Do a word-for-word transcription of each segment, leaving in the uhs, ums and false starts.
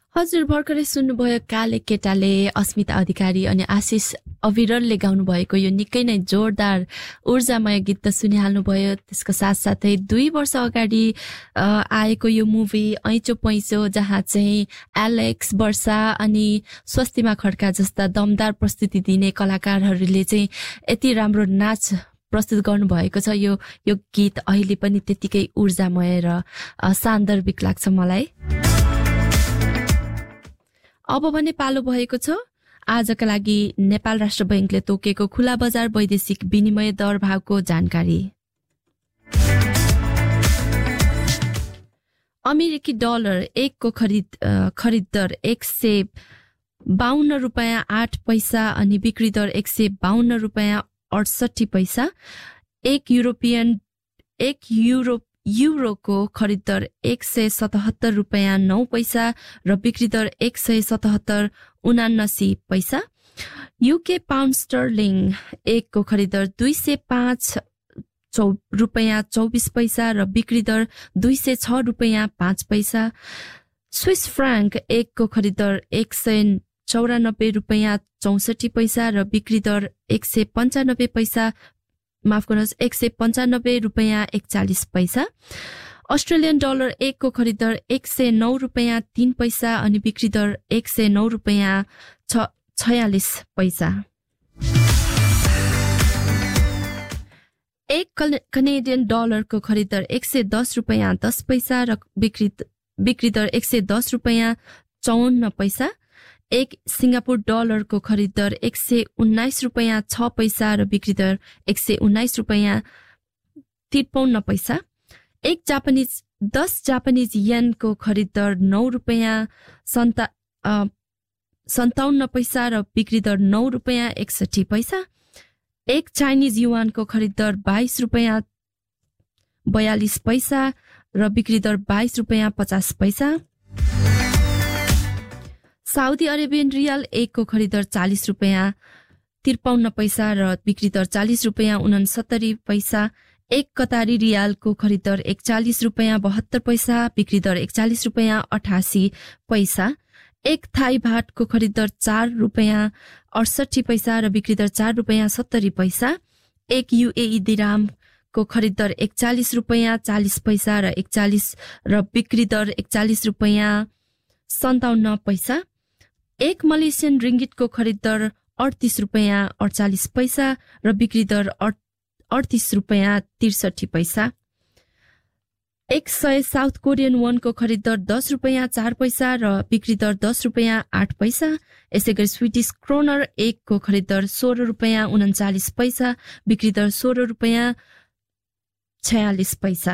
हजुर भर्खरै सुन्नुभयो काले केटाले अस्मिता अधिकारी अनि आशिष अविरलले गाउनु भएको यो निकै नै जोरदार ऊर्जामय गीत त सुनिहाल्नु भयो। त्यसको साथसाथै दुई वर्ष अगाडि आएको यो मुभी ऐचो पैचो जहाँ चाहिँ एलेक्स वर्षा अनि स्वस्तिमा खड्का जस्ता दमदार प्रस्तुति दिने कलाकारहरूले चाहिँ यति राम्रो नाच प्रस्तुत गर्नुभएको छ। यो यो गीत अहिले पनि त्यतिकै ऊर्जामय र सान्दर्भिक लाग्छ मलाई। अब भने पालो भएको छ आजका लागि नेपाल राष्ट्र बैंकले तोकेको खुला बजार वैदेशिक विनिमय दर भावको जानकारी। अमेरिकी डलर एक को खरिद खरिद दर एक सय बाहन्न रुपियाँ आठ पैसा अनि बिक्री दर एक सय बाहन्न रुपियाँ अडसठी पैसा। एक युरोपियन एक युरोप युरोको खरिद दर एक सय सतहत्तर रुपियाँ नौ पैसा र बिक्री दर एक सय सतहत्तर उनासी पैसा। युके पाउन्ड स्टर्लिङ एक को खरिद दर दुई सय पाँच चौ रुपियाँ चौबिस पैसा र बिक्री दर दुई सय छ रुपियाँ पाँच पैसा। स्विस फ्राङ्क एक को खरिद दर एक सय चौरानब्बे रुपियाँ चौसठी पैसा र बिक्री दर एक सय पन्चानब्बे पैसा माफ गर्नुहोस् एक सय पन्चानब्बे रुपियाँ एकचालिस पैसा। अस्ट्रेलियन डलर एक को खरिद दर एक सय नौ रुपियाँ तीन पैसा अनि बिक्री दर एक सय नौ रुपियाँ छयालिस पैसा। एक कनेडियन डलरको खरिद दर एक सय दस रुपियाँ दस पैसा र बिक्री बिक्री दर एक सय दस रुपियाँ चौवन्न पैसा। एक सिंगापुर डलरको खरिद दर एक सय उन्नाइस रुपियाँ छ पैसा र बिक्री दर एक सय उन्नाइस रुपियाँ त्रिपन्न पैसा। एक जापानिज दस जापानिज येनको खरिद दर नौ रुपियाँ सन्ता सन्ताउन्न पैसा र बिक्री दर नौ रुपियाँ एकसठी पैसा। एक चाइनिज युवानको खरिद दर बाइस रुपियाँ बयालिस पैसा र बिक्री दर बाइस रुपियाँ पचास पैसा। साउदी अरेबियन रियल एक को खरिद दर चालीस रुपियाँ त्रिपन्न पैसा र बिक्री दर चालीस रुपियाँ उनसत्तरी पैसा। एक कतारी रियालको खरिद दर एकचालिस रुपियाँ बहत्तर पैसा बिक्री दर एकचालिस रुपियाँ अठासी पैसा। एक थाई भाटको खरिद दर चार रुपियाँ अडसठी पैसा र बिक्री दर चार रुपियाँ सत्तरी पैसा। एक युएई दिरामको खरिद दर एकचालिस रुपियाँ चालिस पैसा र एकचालिस र बिक्री दर एकचालिस रुपियाँ सन्ताउन्न पैसा। एक मलेसियन रिङ्गिटको खरिद दर अडतिस रुपियाँ अडचालिस पैसा र बिक्री दर अडतिस रुपियाँ त्रिसठी पैसा। एक सय साउथ कोरियन वनको खरिद दर दस रुपियाँ चार पैसा र बिक्री दर दस रुपियाँ आठ पैसा। यसै गरी स्विडिस क्रोनर एकको खरिद दर सोह्र रुपियाँ उन्चालिस पैसा बिक्री दर सोह्र रुपियाँ छयालिस पैसा।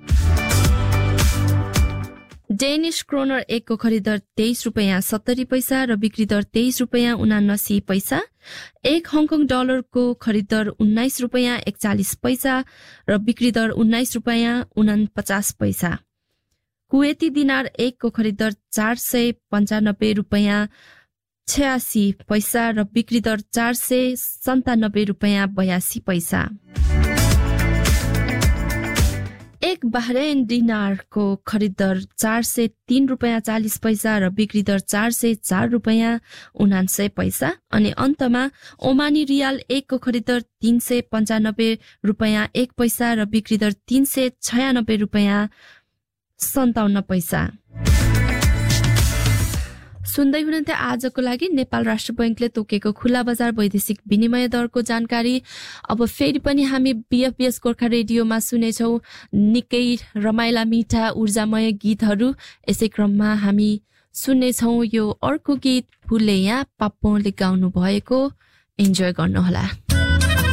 डेनिश क्रोनर एक को खरिद दर तेइस रुपियाँ सत्तरी पैसा र बिक्री दर तेइस रुपियाँ उनासी पैसा। एक हङकङ डलरको खरिद दर उन्नाइस रुपियाँ एकचालिस पैसा र बिक्री दर उन्नाइस रुपियाँ उनपचास पैसा। कुवेती दिनार एक को खरिद दर चार सय पन्चानब्बे रुपियाँ छयासी पैसा र बिक्री दर चार सय सन्तानब्बे रुपियाँ बयासी पैसा। एक बहरेन दिनारको खरिद दर चार सय तीन रुपियाँ चालिस पैसा र बिक्री दर चार सय चार रुपियाँ उनान्सय पैसा। अनि अन्तमा ओमानी रियाल एक को खरिद दर तीन सय पन्चानब्बे रुपियाँ एक पैसा र बिक्री दर तीन सय छयानब्बे रुपियाँ सन्ताउन्न पैसा। सुन्दै हुनुहुन्थ्यो आजको लागि नेपाल राष्ट्र बैंकले तोकेको खुला बजार वैदेशिक विनिमय दरको जानकारी। अब फेरि पनि हामी बीएफपीएस गोर्खा रेडियोमा सुनेछौँ निकै रमाइला मिठा ऊर्जामय गीतहरू। यसै क्रममा हामी सुन्नेछौँ यो अर्को गीत फुले यहाँ पाप्पोले गाउनु भएको। इन्जोय गर्नुहोला।